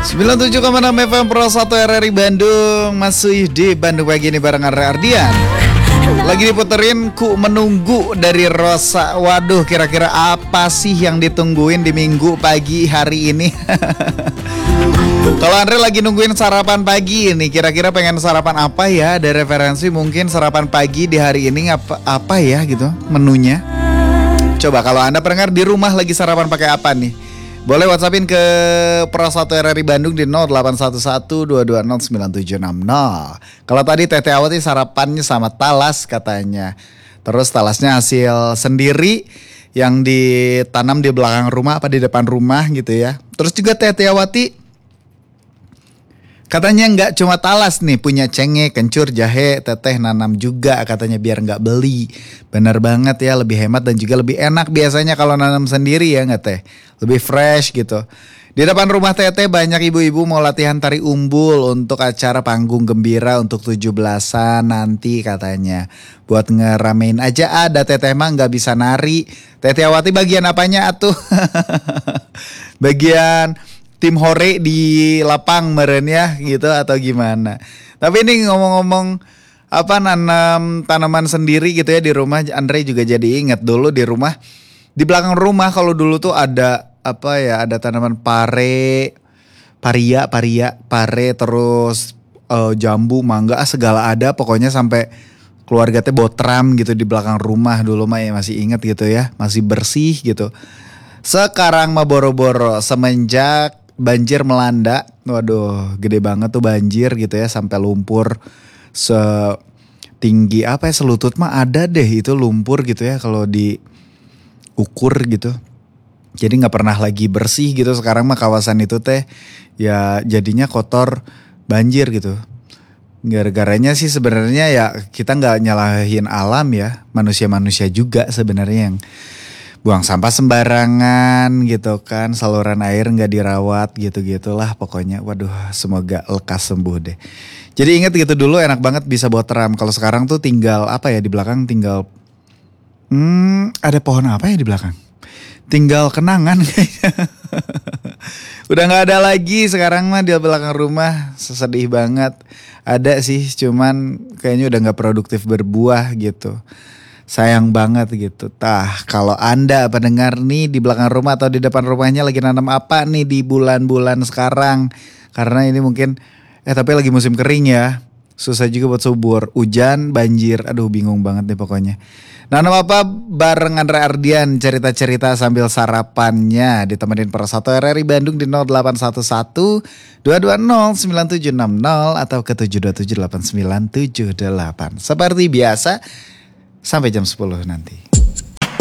97,6 FM Pro 1 RRI Bandung. Masih di Bandung pagi ini bareng Andre Ardian. Lagi diputerin Ku Menunggu dari Rosa. Waduh, kira-kira apa sih yang ditungguin di minggu pagi hari ini? Kalau Andre lagi nungguin sarapan pagi ini, kira-kira pengen sarapan apa ya? Ada referensi mungkin sarapan pagi di hari ini apa ya gitu menunya? Coba kalau Anda pendengar di rumah lagi sarapan pakai apa nih? Boleh WhatsAppin ke Pro 1 RRI Bandung di 0811-220-9760. Kalau tadi Tete Awati sarapannya sama talas katanya. Terus talasnya hasil sendiri yang ditanam di belakang rumah apa di depan rumah gitu ya. Terus juga Tete Awati katanya nggak cuma talas nih, punya cengkeh, kencur, jahe, teteh nanam juga katanya biar nggak beli. Bener banget ya, lebih hemat dan juga lebih enak biasanya kalau nanam sendiri ya nggak teh, lebih fresh gitu. Di depan rumah Teteh banyak ibu-ibu mau latihan tari umbul untuk acara panggung gembira untuk 17-an nanti katanya. Buat ngeramein aja ada Teteh mah nggak bisa nari. Teteh Awati bagian apanya atuh? Bagian tim hore di lapang meren ya gitu atau gimana. Tapi ini ngomong-ngomong apa nanam tanaman sendiri gitu ya di rumah, Andre juga jadi ingat dulu di rumah. Di belakang rumah kalau dulu tuh ada apa ya, ada tanaman pare, pare terus jambu, mangga, segala ada pokoknya sampai keluarga teh botram gitu di belakang rumah dulu mah ya, masih ingat gitu ya, masih bersih gitu. Sekarang mah boro-boro semenjak banjir melanda, waduh gede banget tuh banjir gitu ya, sampai lumpur setinggi apa ya, selutut mah ada deh itu lumpur gitu ya kalau diukur gitu. Jadi nggak pernah lagi bersih gitu. Sekarang mah kawasan itu teh ya jadinya kotor banjir gitu. Gara-garanya sih sebenarnya ya kita nggak nyalahin alam ya, manusia juga sebenarnya yang buang sampah sembarangan gitu kan, saluran air nggak dirawat gitu-gitulah pokoknya. Waduh, semoga lekas sembuh deh. Jadi ingat gitu dulu enak banget bisa botram. Kalau sekarang tuh tinggal apa ya, di belakang tinggal ada pohon apa ya di belakang? Tinggal kenangan kayaknya. Udah nggak ada lagi sekarang mah di belakang rumah, sedih banget. Ada sih, cuman kayaknya udah nggak produktif berbuah gitu. Sayang banget gitu. Kalau Anda pendengar nih di belakang rumah atau di depan rumahnya lagi nanam apa nih di bulan-bulan sekarang? Karena ini mungkin tapi lagi musim kering ya. Susah juga buat subur. Hujan, banjir. Aduh bingung banget nih pokoknya. Nanam apa bareng Andre Ardian, cerita-cerita sambil sarapannya ditemenin Pro 1 RRI Bandung di 0811-220-9760 atau ke 727-8978. Seperti biasa sampai jam 10 nanti.